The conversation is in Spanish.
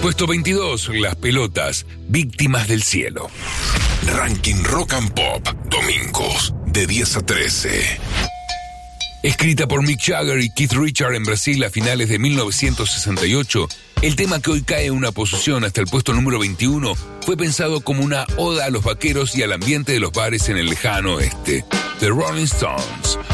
Puesto 22, Las Pelotas, Víctimas del Cielo. Ranking Rock and Pop, domingos, de 10 a 13. Escrita por Mick Jagger y Keith Richards en Brasil a finales de 1968, el tema que hoy cae una posición hasta el puesto número 21 fue pensado como una oda a los vaqueros y al ambiente de los bares en el lejano oeste. The Rolling Stones,